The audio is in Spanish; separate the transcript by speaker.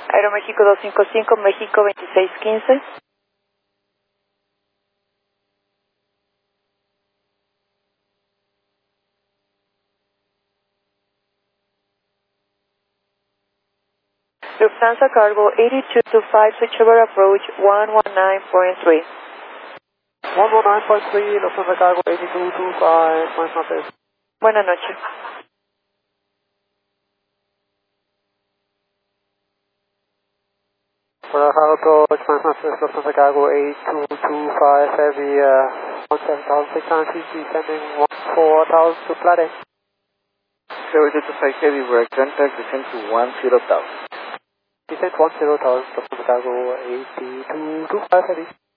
Speaker 1: Aeroméxico 255, México 2615. Lufthansa Cargo 8225, switchover approach 119.3.
Speaker 2: 119.3, Lufthansa Cargo 8225, buenas noches.
Speaker 1: Buenas noches.
Speaker 2: Para Cargo approach, buenas noches, Lufthansa Cargo 8225, heavy 17,600 cc, sending 14,000 to Plate.
Speaker 3: 7225 heavy, we're contact descent to 10,000.
Speaker 2: Descent 10,000, Lufthansa Cargo 8225 heavy.